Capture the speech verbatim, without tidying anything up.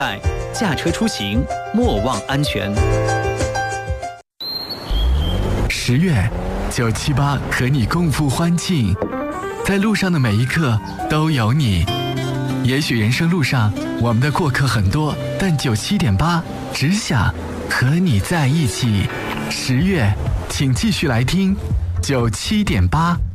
驾车出行莫忘安全。 十月，九七八和你共赴欢庆，在路上的每一刻都有你。也许人生路上我们的过客很多，但九七点八只想和你在一起。十月，请继续来听九七点八。